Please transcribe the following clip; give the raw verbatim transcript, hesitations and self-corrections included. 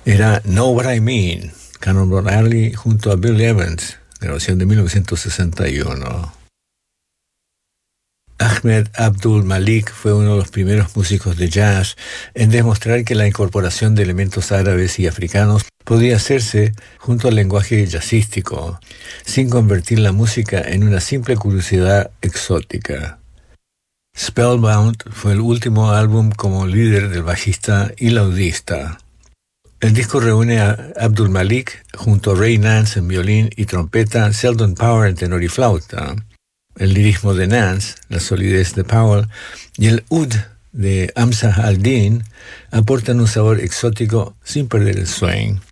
Era Know What I Mean, Cannonball Adderley junto a Bill Evans, grabación de mil novecientos sesenta y uno. Ahmed Abdul Malik fue uno de los primeros músicos de jazz en demostrar que la incorporación de elementos árabes y africanos podía hacerse junto al lenguaje jazzístico, sin convertir la música en una simple curiosidad exótica. Spellbound fue el último álbum como líder del bajista y laudista. El disco reúne a Abdul Malik junto a Ray Nance en violín y trompeta, Sheldon Power en tenor y flauta, el lirismo de Nance, la solidez de Powell y el oud de Hamza al-Din aportan un sabor exótico sin perder el swing.